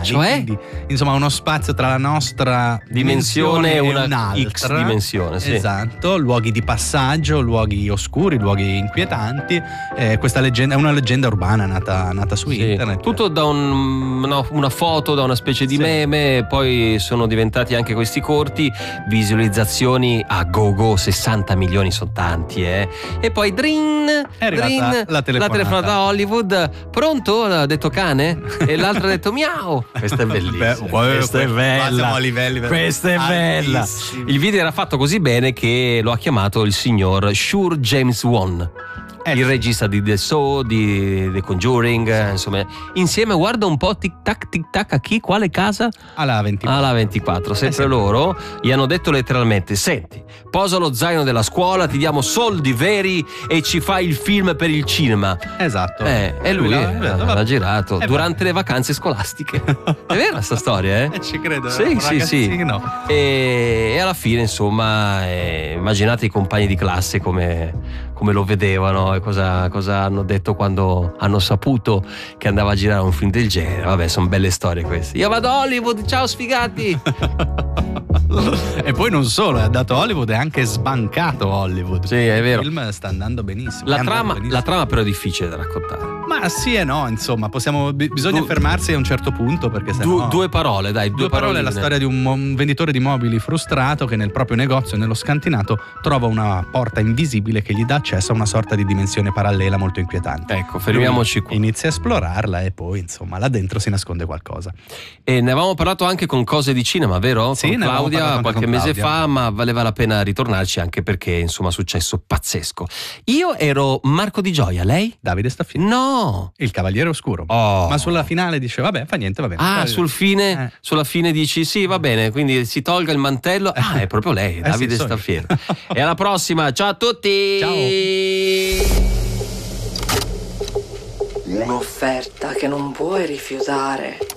dimensionali. Cioè? Quindi, insomma, uno spazio tra la nostra Dimensione e una un'altra. X dimensione, sì. Esatto, luoghi di passaggio, luoghi oscuri, luoghi inquietanti. Questa leggenda è una leggenda urbana nata su Sì. internet. Tutto da una foto, da una specie di meme, poi sono diventati anche questi corti, visualizzazioni a go-go, 60 milioni sono tanti, E poi È arrivata la telefonata a Hollywood. Pronto? Ha detto cane? E l'altro ha detto miau. Questa è bellissima. Questa è bella. Siamo a livelli Questa è bella. altissimi. Il video era fatto così bene che lo ha chiamato il signor Shure James Wan. Il regista di The Saw, di The Conjuring, insomma, insieme guarda un po' tic tac a chi? Quale casa? Alla 24. Alla 24, sempre loro gli hanno detto letteralmente: senti, posa lo zaino della scuola, ti diamo soldi veri e ci fai il film per il cinema. Esatto. E lui l'ha girato durante le vacanze scolastiche. È vera sta storia, Ci credo. Sì, sì. E alla fine, insomma, immaginate i compagni di classe come lo vedevano e cosa hanno detto quando hanno saputo che andava a girare un film del genere. Vabbè, sono belle storie queste. Io vado a Hollywood, ciao sfigati. E poi non solo, è andato a Hollywood, è anche sbancato Hollywood. Sì, è vero. Il film sta andando benissimo. La trama però è difficile da raccontare. Ma sì e no, insomma, bisogna fermarsi a un certo punto, perché sennò... Due parole, dai, due parole. È la storia di un venditore di mobili frustrato che nel proprio negozio, nello scantinato, trova una porta invisibile che gli dà accesso a una sorta di dimensione parallela molto inquietante. Ecco, fermiamoci qua. Inizia a esplorarla e poi, insomma, là dentro si nasconde qualcosa. E ne avevamo parlato anche con Cose di Cinema, vero? Sì, con ne avevamo Claudia parlato anche qualche con mese Claudia. fa, ma valeva la pena ritornarci anche perché, insomma, è successo pazzesco. Io ero Marco Di Gioia, lei? Davide Staffieri. No! Il Cavaliere Oscuro. Oh. Ma sulla finale dice, vabbè, fa niente, va bene. Ah, sulla fine dici sì, va bene, quindi si tolga il mantello. Ah, è proprio lei, Davide sì, so io. Staffieri. E alla prossima, ciao a tutti! Ciao! Un'offerta che non puoi rifiutare.